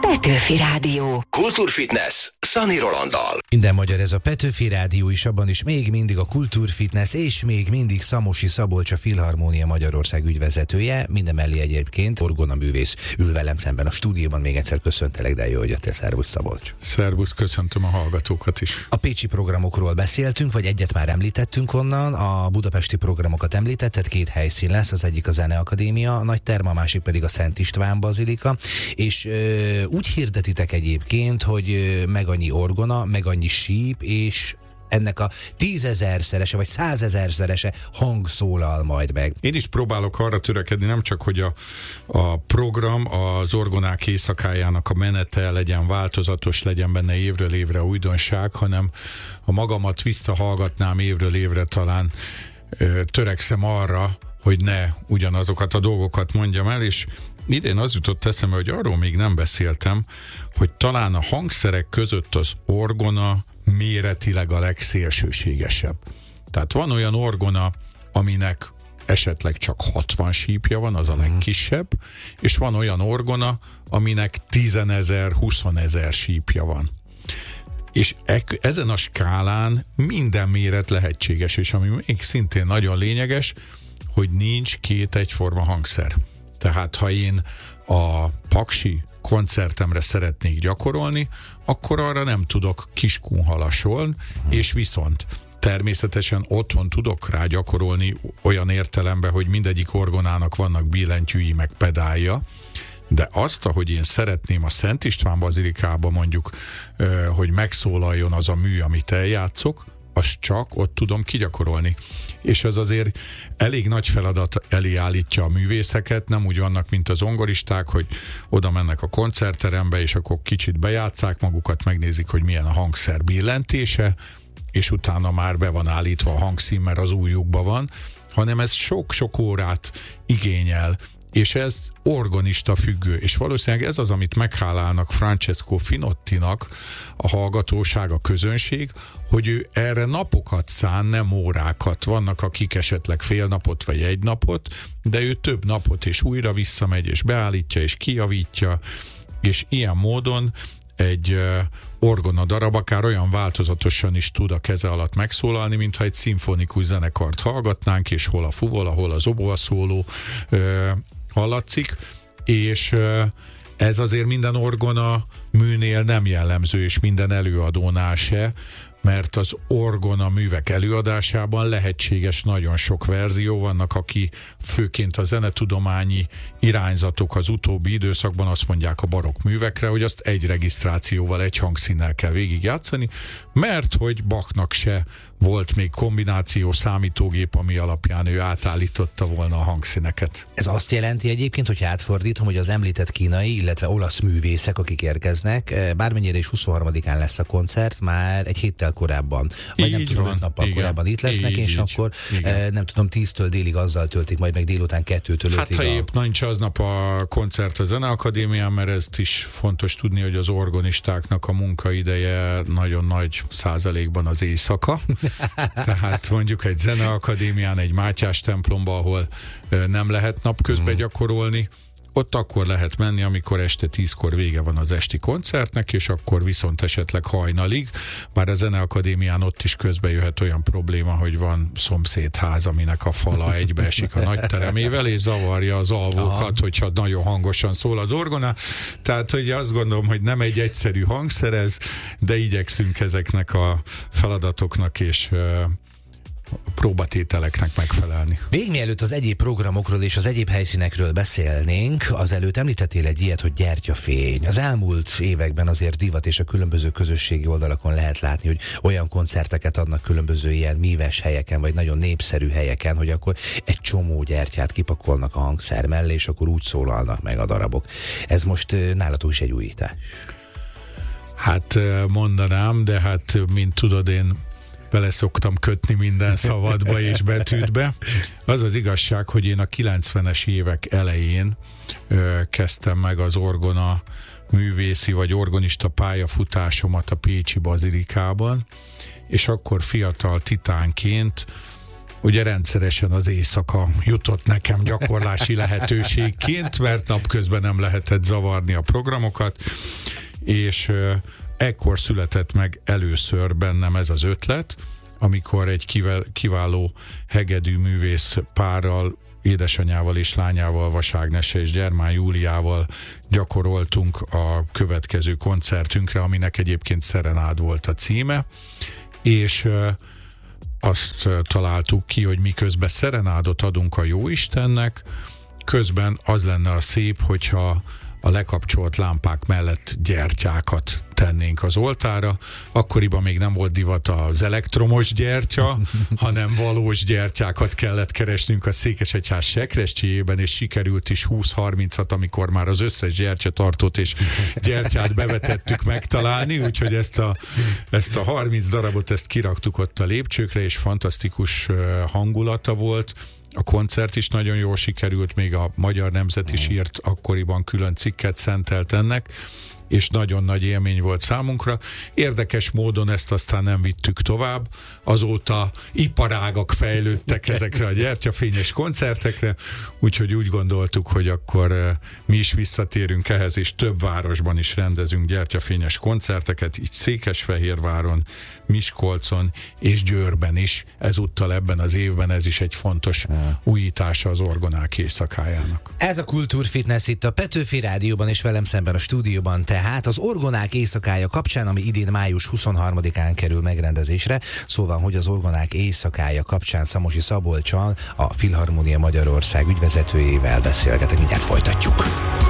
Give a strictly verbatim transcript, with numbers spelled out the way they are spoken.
Petőfi Rádió. Kultúrfitness Szani Rolanddal. Minden magyar, ez a Petőfi Rádió is, abban is még mindig a Kultúrfitness, és még mindig Szamosi Szabolcs, a Filharmónia Magyarország ügyvezetője, minden mellé egyébként orgonaművész ül velem szemben a stúdióban. Még egyszer köszöntelek, de jó, hogy jöttél. Szervusz, Szabolcs. Szervusz, köszöntöm a hallgatókat is. A pécsi programokról beszéltünk, vagy egyet már említettünk onnan, a budapesti programokat említetted, két helyszín lesz, az egyik a Zeneakadémia, a nagy term, a másik pedig a Szent István bazilika, és ö, úgy hirdetitek egyébként, hogy ö, meg annyi orgona, meg annyi síp, és ennek a tízezerszerese vagy százezerszerese hang szólal majd meg. Én is próbálok arra törekedni, nem csak, hogy a, a program, az orgonák éjszakájának a menete legyen változatos, legyen benne évről évre újdonság, hanem a magamat visszahallgatnám évről évre, talán ö, törekszem arra, hogy ne ugyanazokat a dolgokat mondjam el, és idén az jutott eszembe, hogy arról még nem beszéltem, hogy talán a hangszerek között az orgona méretileg a legszélsőségesebb. Tehát van olyan orgona, aminek esetleg csak hatvan sípja van, az a legkisebb, és van olyan orgona, aminek tízezer, huszonezer sípja van. És e- ezen a skálán minden méret lehetséges, és ami még szintén nagyon lényeges, hogy nincs két egyforma hangszer. Tehát ha én a paksi koncertemre szeretnék gyakorolni, akkor arra nem tudok kiskunhalasolni, és viszont természetesen otthon tudok rá gyakorolni olyan értelemben, hogy mindegyik orgonának vannak billentyűi meg pedálja, de azt, ahogy én szeretném a Szent István bazilikába mondjuk, hogy megszólaljon az a mű, amit eljátszok, azt csak ott tudom kigyakorolni. És az azért elég nagy feladat elé állítja a művészeket, nem úgy vannak, mint az zongoristák, hogy oda mennek a koncertterembe, és akkor kicsit bejátszák magukat, megnézik, hogy milyen a hangszer billentése, és utána már be van állítva a hangszín, mert az újjukban van, hanem ez sok-sok órát igényel, és ez organista függő, és valószínűleg ez az, amit meghálálnak Francesco Finottinak a hallgatóság, a közönség, hogy ő erre napokat szán, nem órákat. Vannak, akik esetleg fél napot vagy egy napot, de ő több napot, és újra visszamegy, és beállítja, és kijavítja, és ilyen módon egy uh, orgona darab akár olyan változatosan is tud a keze alatt megszólalni, mintha egy szimfonikus zenekart hallgatnánk, és hol a fuvola, hol az oboa szóló uh, hallatszik, és uh, ez azért minden orgona műnél nem jellemző, és minden előadónál se, mert az orgona művek előadásában lehetséges nagyon sok verzió. Vannak, aki főként a zenetudományi irányzatok az utóbbi időszakban azt mondják a barokk művekre, hogy azt egy regisztrációval, egy hangszínnel kell végigjátszani, mert hogy Bachnak se volt még kombinációs számítógép, ami alapján ő átállította volna a hangszíneket. Ez azt jelenti egyébként, hogy átfordítom, hogy az említett kínai, illetve olasz művészek, akik érkeznek, bármennyire is huszonharmadikán lesz a koncert, már egy héttel korábban, vagy így nem tudom, öt nappal igen, korábban itt lesznek, így, és így, akkor igen. nem tudom, tíztől délig azzal töltik, majd meg délután kettőtől ötig. Hát ha a... épp nincs aznap a koncert a Zeneakadémián, mert ezt is fontos tudni, hogy az orgonistáknak a munkaideje nagyon nagy százalékban az éjszaka. Tehát mondjuk egy Zeneakadémián, egy Mátyás templomba, ahol nem lehet napközben mm. gyakorolni, ott akkor lehet menni, amikor este tízkor vége van az esti koncertnek, és akkor viszont esetleg hajnalig, bár a Zeneakadémián ott is közbe jöhet olyan probléma, hogy van szomszédház, aminek a fala egybeesik a nagy teremével, és zavarja az alvókat, aha, hogyha nagyon hangosan szól az orgona. Tehát, hogy azt gondolom, hogy nem egy egyszerű hangszer ez, de igyekszünk ezeknek a feladatoknak és próbatételeknek megfelelni. Még mielőtt az egyéb programokról és az egyéb helyszínekről beszélnénk, azelőtt említettél egy ilyet, hogy gyertyafény. Az elmúlt években azért divat, és a különböző közösségi oldalakon lehet látni, hogy olyan koncerteket adnak különböző ilyen míves helyeken, vagy nagyon népszerű helyeken, hogy akkor egy csomó gyertyát kipakolnak a hangszer mellé, és akkor úgy szólalnak meg a darabok. Ez most nálatok is egy újítás. Hát mondanám, de hát mint tudod, én bele szoktam kötni minden szavadba és betűtbe. Az az igazság, hogy én a kilencvenes évek elején ö, kezdtem meg az orgona művészi vagy organista pályafutásomat a pécsi bazilikában, és akkor fiatal titánként ugye rendszeresen az éjszaka jutott nekem gyakorlási lehetőségként, mert napközben nem lehetett zavarni a programokat, és ekkor született meg először bennem ez az ötlet, amikor egy kiváló hegedű művész párral, édesanyával és lányával, Vaságnese és Gyermán Júliával gyakoroltunk a következő koncertünkre, aminek egyébként Szerenád volt a címe, és azt találtuk ki, hogy miközben szerenádot adunk a Jóistennek, közben az lenne a szép, hogyha a lekapcsolt lámpák mellett gyertyákat tennénk az oltára. Akkoriban még nem volt divat az elektromos gyertya, hanem valós gyertyákat kellett keresnünk a Székesegyház sekrestyéjében, és sikerült is húsz-harmincat, amikor már az összes gyertyatartót és gyertyát bevetettük megtalálni, úgyhogy ezt a, ezt a harminc darabot ezt kiraktuk ott a lépcsőkre, és fantasztikus hangulata volt. A koncert is nagyon jól sikerült, még a Magyar Nemzet is írt akkoriban külön cikket szentelt ennek, és nagyon nagy élmény volt számunkra. Érdekes módon ezt aztán nem vittük tovább, azóta iparágak fejlődtek ezekre a gyertyafényes koncertekre, úgyhogy úgy gondoltuk, hogy akkor mi is visszatérünk ehhez, és több városban is rendezünk gyertyafényes koncerteket, így Székesfehérváron, Miskolcon és Győrben is. Ezúttal ebben az évben ez is egy fontos újítása az Orgonák éjszakájának. Ez a Kultúrfitness itt a Petőfi Rádióban, és velem szemben a stúdióban tehát az Orgonák éjszakája kapcsán, ami idén május huszonharmadikán kerül megrendezésre. Szóval, hogy az Orgonák éjszakája kapcsán Szamosi Szabolccsal, a Filharmónia Magyarország ügyvezetőjével beszélgetek, mindjárt folytatjuk.